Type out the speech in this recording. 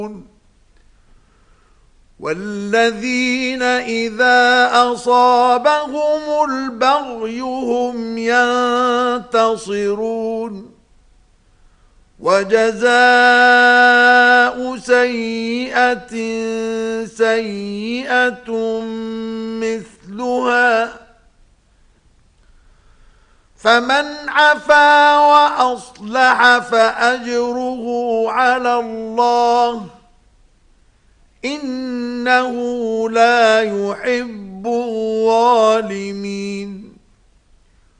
والذين إذا أصابهم البغي هم ينتصرون وجزاء سيئة سيئة مثلها فمن عفا وأصلح فأجره على الله إنه لا يحب الظالمين.